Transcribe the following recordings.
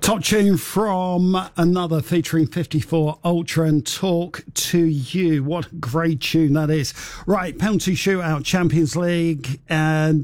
Top tune from another featuring 54 Ultra and Talk to You. What a great tune that is. Right, penalty shootout, Champions League, and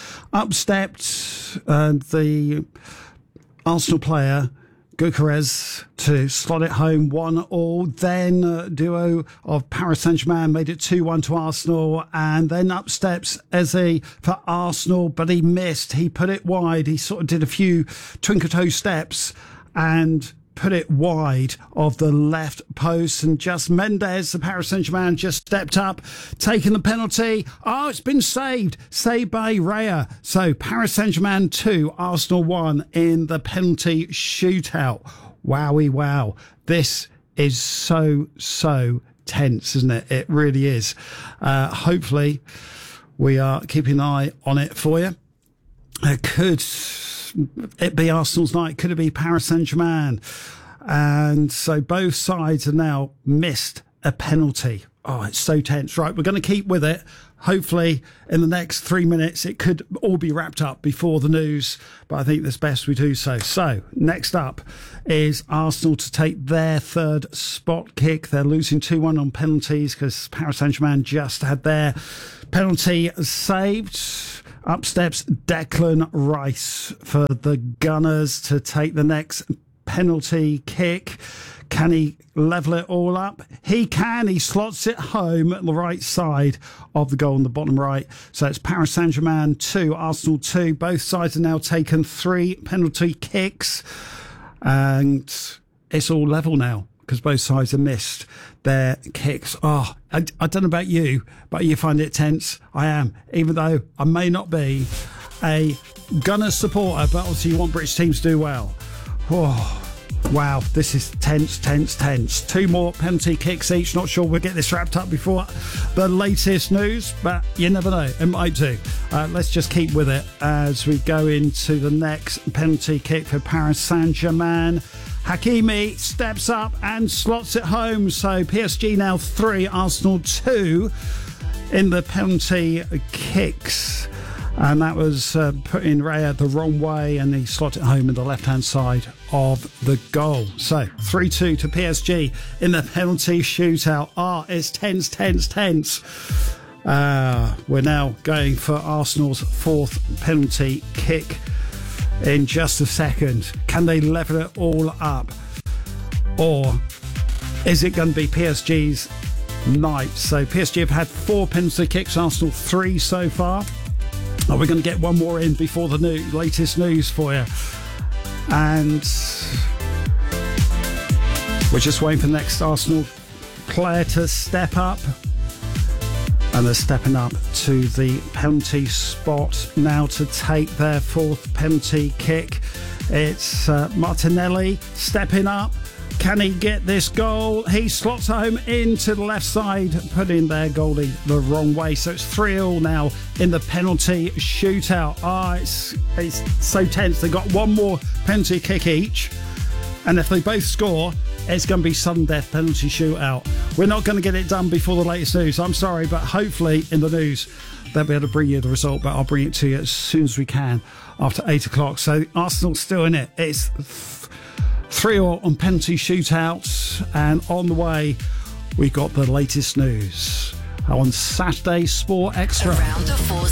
upstepped the Arsenal player Gyökeres to slot it home 1-1. Then duo of Paris Saint-Germain made it 2-1 to Arsenal, and then up steps Eze for Arsenal, but he missed. He put it wide. He sort of did a few twinkle toe steps and put it wide of the left post, and just Mendes, the Paris Saint-Germain, just stepped up, taking the penalty. Oh, it's been saved by Raya. So Paris Saint-Germain 2, Arsenal 1 in the penalty shootout. Wowie wow. This is so tense, isn't it? It really is. Hopefully we are keeping an eye on it for you. Could it be Arsenal's night? Could it be Paris Saint-Germain? And so both sides have now missed a penalty. Oh, it's so tense. Right, we're going to keep with it. Hopefully in the next 3 minutes it could all be wrapped up before the news, but I think it's best we do so. So next up is Arsenal to take their third spot kick. They're losing 2-1 on penalties because Paris Saint-Germain just had their penalty saved. Up steps Declan Rice for the Gunners to take the next penalty kick. Can he level it all up? He can. He slots it home at the right side of the goal on the bottom right. So it's Paris Saint-Germain 2, Arsenal 2. Both sides have now taken 3 penalty kicks, and it's all level now because both sides have missed their kicks. Oh, I don't know about you, but you find it tense. I am, even though I may not be a Gunners supporter, but obviously you want British teams to do well. Oh, wow, this is tense. 2 more penalty kicks each. Not sure we'll get this wrapped up before the latest news, but you never know, it might do. Let's just keep with it as we go into the next penalty kick for Paris Saint-Germain. Hakimi steps up and slots it home. So PSG now 3, Arsenal 2 in the penalty kicks. And that was putting Raya the wrong way, and he slotted it home in the left-hand side of the goal. So 3-2 to PSG in the penalty shootout. It's tense. We're now going for Arsenal's 4th penalty kick in just a second. Can they level it all up, or is it going to be PSG's night? So PSG have had 4 penalty kicks, Arsenal 3 so far. We're going to get one more in before the latest news for you, and we're just waiting for the next Arsenal player to step up, and they're stepping up to the penalty spot now to take their 4th penalty kick. It's Martinelli stepping up. Can he get this goal? He slots home into the left side, putting their goalie the wrong way. So it's 3-3 now in the penalty shootout. It's so tense. They've got one more penalty kick each, and if they both score, it's going to be sudden death penalty shootout. We're not going to get it done before the latest news. I'm sorry, but hopefully in the news they'll be able to bring you the result, but I'll bring it to you as soon as we can after 8 o'clock. So Arsenal's still in it. It's 3-3 on penalty shootouts, and on the way we've got the latest news on Saturday Sport Extra.